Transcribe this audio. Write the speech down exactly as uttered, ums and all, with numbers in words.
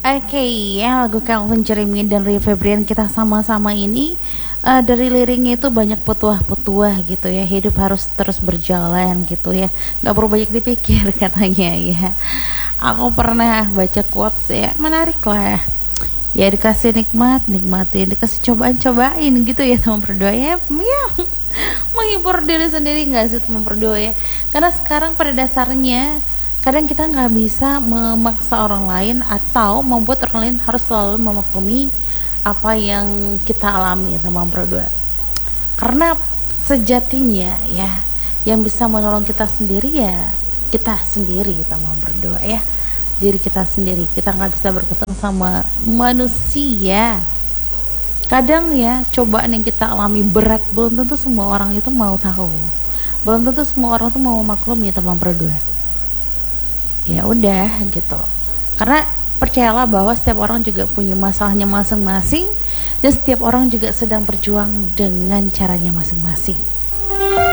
Oke, ya lagu Calvin Jeremy dan Rio Febrian kita sama-sama ini uh, dari liriknya itu banyak petuah-petuah gitu ya. Hidup harus terus berjalan gitu ya. Gak perlu banyak dipikir katanya ya. Aku pernah baca quotes ya, menarik lah. Ya dikasih nikmat, nikmatin, dikasih cobaan-cobain gitu ya, teman berdoa ya. Ya menghibur diri sendiri nggak sih teman berdoa ya? Karena sekarang pada dasarnya kadang kita nggak bisa memaksa orang lain atau membuat orang lain harus selalu memaklumi apa yang kita alami sama berdoa. Karena sejatinya ya yang bisa menolong kita sendiri ya kita sendiri, kita mau berdoa ya, diri kita sendiri. Kita nggak bisa bergantung sama manusia. Kadang ya cobaan yang kita alami berat, belum tentu semua orang itu mau tahu, belum tentu semua orang itu mau maklumi teman berdoa. Ya udah gitu, karena percayalah bahwa setiap orang juga punya masalahnya masing-masing dan setiap orang juga sedang berjuang dengan caranya masing-masing.